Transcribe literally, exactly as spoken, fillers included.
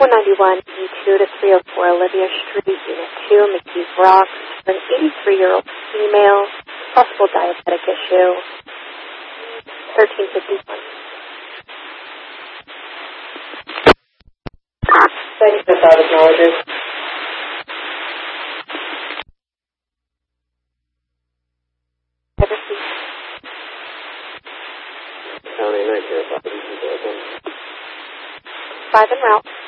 one ninety-one E two to three oh four Olivia Street, Unit two, McKees Rocks, for an eighty-three-year-old female, possible diabetic issue, thirteen fifty-one. Thank you for that acknowledgement. County night care, Five en route.